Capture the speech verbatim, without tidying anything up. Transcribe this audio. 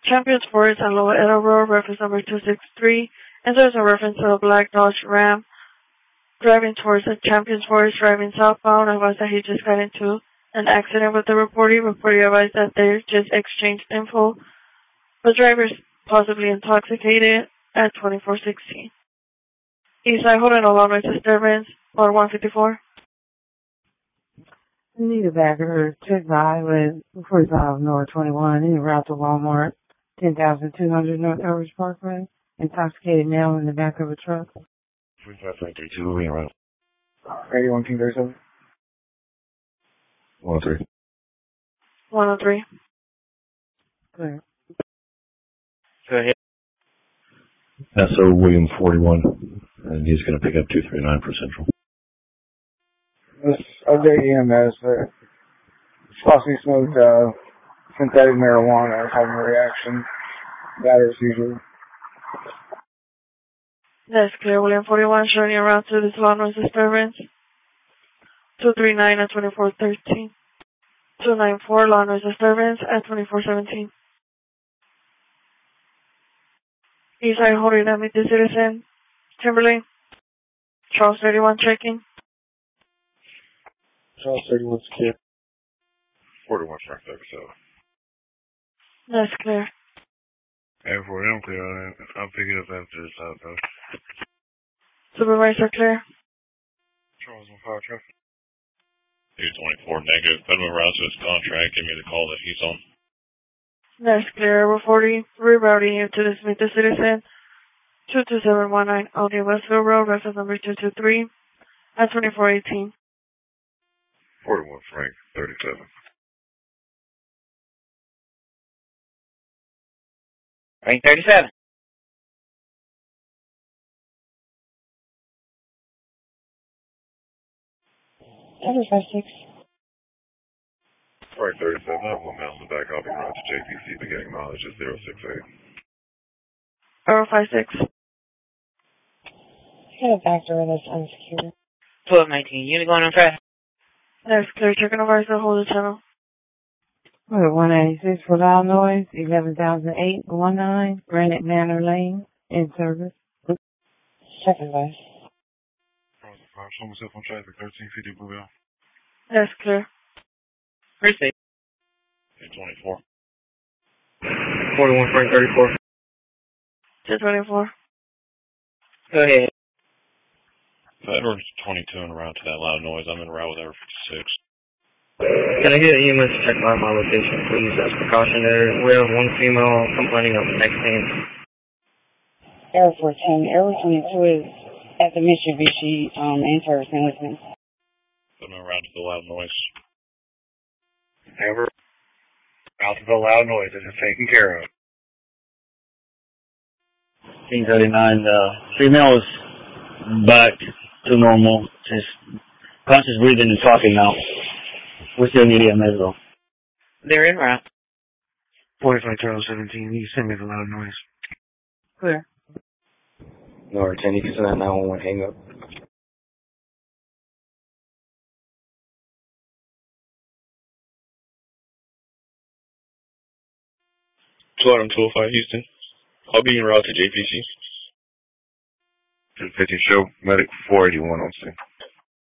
Champions Forest and Lower Edo Road, reference number two six three. And there's a reference to a black Dodge Ram driving towards the Champions Forest, driving southbound. Advised that he just got into an accident with the reportee. Reportee advised that they just exchanged info. The driver's possibly intoxicated at twenty-four sixteen. Eastside holding a loud noise disturbance, or one fifty-four. Need a backer, check the highway, forty-five North twenty-one, in route to Walmart, ten thousand two hundred North Elridge Parkway. Intoxicated male in the back of a truck. forty-five thirty-two, moving around. eighty-one King thirty-seven. one oh three. one oh three. Clear. Go ahead. S O William forty-one, and he's going to pick up two three nine for Central. This O J E M S, uh, possibly smoked uh, synthetic marijuana, is having a reaction. Battery seizure. That's clear. William forty-one showing you around to this loud noise disturbance. two three nine at twenty-four thirteen. two nine four loud noise disturbance at twenty-four seventeen. Eastside holding at Meet the Citizen. Timberlane. Charles thirty-one checking. Charles thirty-one secure. forty-one Frank thirty-seven. That's clear. And for him, clear on it. I'll pick it up after this out, though. Supervisor clear. Charles on fire traffic. two twenty-four negative. Put him around to his contract. Give me the call that he's on. That's clear. Over forty. Rerouting you to this Meet the Citizen. two two seven one nine Audi Westville Road, reference number two two three at twenty-four eighteen. forty-one Frank thirty-seven. Frank thirty-seven. thirty-five six. Frank thirty-seven. I have one mile in the back. I'll be around to J P C beginning mileage is zero six eight. zero five six. Got a back door that's unsecured. twelve nineteen. Unit going on fast. That's clear. Checking over the hold the channel. We're at one eighty-six for loud noise, eleven thousand eight nineteen, Granite Manor Lane, in service. Second bus. Show myself on traffic, thirteen fifty Blue Bell. That's clear. Appreciate eight twenty-four. forty-one Frank thirty-four. two twenty-four. Go ahead. Edward's twenty-two and around to that loud noise. I'm in route with Edward fifty-six. Can I get E M S to check by my location, please? As precautionary, we have one female complaining of neck pain. Air fourteen, Air twenty-two is at the Mitsubishi um, in service in Lisbon. Put him around to the loud noise. Ever out to the loud noise. This is taken care of. King thirty-nine, uh, female is back to normal. Just conscious breathing and talking now. We still need E M S though. They're in route. forty-five Charles seventeen, you send me the loud noise. Clear. North ten, you can send that nine one one hang up. two oh five Houston. I'll be en route to J P C. two fifty show, medic four eighty-one on scene.